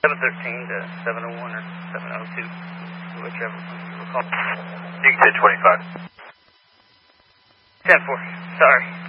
713 to 701 or 702, whichever one you recall. You can say 25. 10-4, sorry.